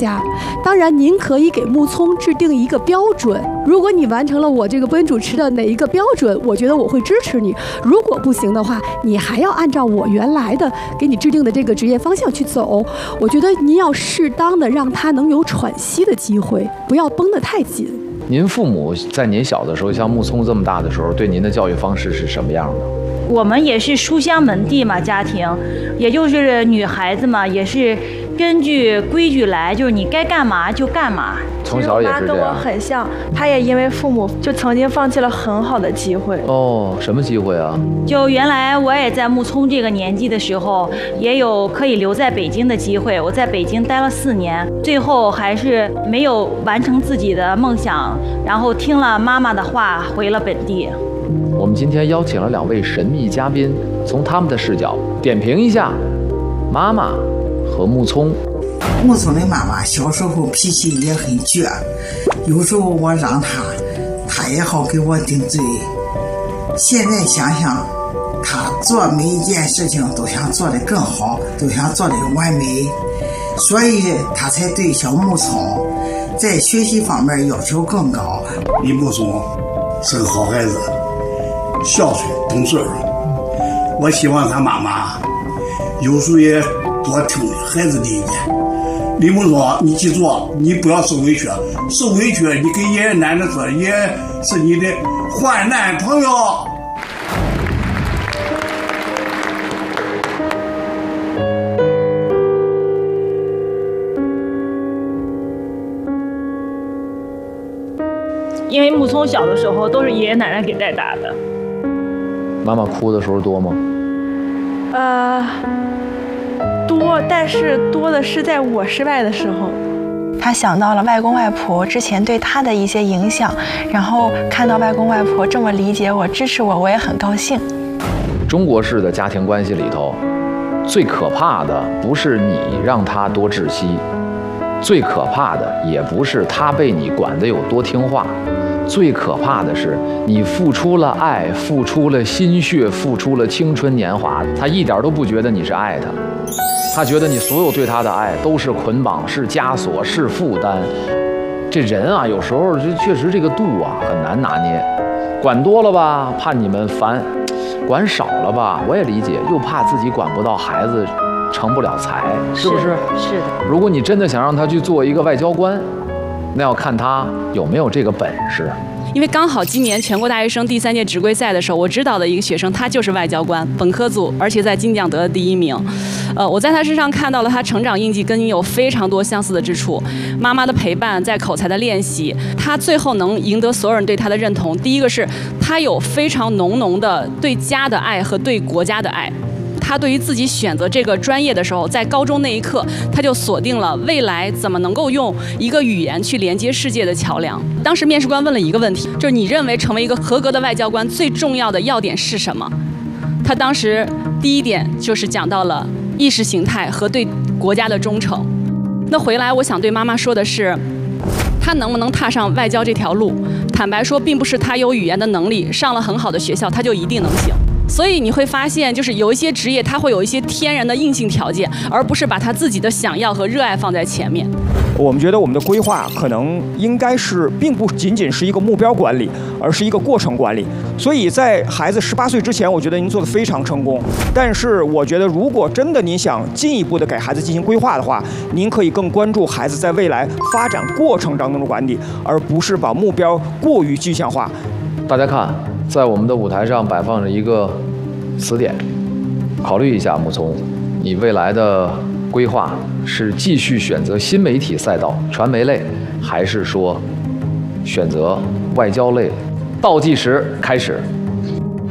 下。当然，您可以给木聪制定一个标准，如果你完成了我这个播音主持的哪一个标准，我觉得我会支持你。如果不行的话，你还要按照我原来的给你制定的这个职业方向去走。我觉得您要适当的让他能有喘息的机会，不要绷得太紧。 您父母在您小的时候，像木聪这么大的时候，对您的教育方式是什么样的？ 我们也是书香门第嘛，家庭，也就是女孩子嘛，也是根据规矩来，就是你该干嘛就干嘛。 从小也是这样。 跟我很像，她也因为父母就曾经放弃了很好的机会。 哦，什么机会啊？ 就原来我也在木聪这个年纪的时候，也有可以留在北京的机会。我在北京待了4年，最后还是没有完成自己的梦想，然后听了妈妈的话，回了本地。 我们今天邀请了2位神秘嘉宾，从他们的视角点评一下妈妈和木聪。 木聪的妈妈小时候脾气也很倔，有时候我让她也好给我顶嘴。现在想想，她做每一件事情都想做得更好，都想做得完美，所以她才对小木聪在学习方面要求更高。 李木聪是个好孩子，孝顺懂事儿。我希望他妈妈有时候也多听孩子的意见。李木聪，你记住，你不要受委屈，受委屈你跟爷爷奶奶说，也是你的患难朋友。 因为木聪小的时候都是爷爷奶奶给带大的。 妈妈哭的时候多吗？ 多，但是多的是在我失败的时候。 他想到了外公外婆之前对他的一些影响，然后看到外公外婆这么理解我、支持我，我也很高兴。 中国式的家庭关系里头，最可怕的不是你让他多窒息，最可怕的也不是他被你管得有多听话，最可怕的是你付出了爱，付出了心血，付出了青春年华，他一点都不觉得你是爱他，他觉得你所有对他的爱都是捆绑，是枷锁，是负担。这人啊，有时候确实这个度啊很难拿捏，管多了吧怕你们烦，管少了吧我也理解，又怕自己管不到孩子成不了才，是不是？ 是的。 如果你真的想让他去做一个外交官，那要看他有没有这个本事。 因为刚好今年全国大学生第3届职规赛的时候，我指导的一个学生，他就是外交官，本科组，而且在金奖得了第1名。我在他身上看到了他成长印记跟你有非常多相似的之处。妈妈的陪伴，在口才的练习，他最后能赢得所有人对他的认同。第一个是他有非常浓浓的对家的爱和对国家的爱。他对于自己选择这个专业的时候，在高中那一刻，他就锁定了未来怎么能够用一个语言去连接世界的桥梁。当时面试官问了一个问题，就是你认为成为一个合格的外交官最重要的要点是什么？他当时第1点就是讲到了意识形态和对国家的忠诚。那回来我想对妈妈说的是，他能不能踏上外交这条路，坦白说并不是他有语言的能力，上了很好的学校他就一定能行。所以你会发现，就是有一些职业它会有一些天然的硬性条件，而不是把他自己的想要和热爱放在前面。 我们觉得我们的规划可能应该是并不仅仅是一个目标管理，而是一个过程管理。所以在孩子18岁之前，我觉得您做得非常成功。但是我觉得，如果真的您想进一步的给孩子进行规划的话，您可以更关注孩子在未来发展过程当中的管理，而不是把目标过于具象化。 大家看，在我们的舞台上摆放着一个词典，考虑一下，木聪，你未来的规划是继续选择新媒体赛道、传媒类，还是说选择外交类？倒计时开始。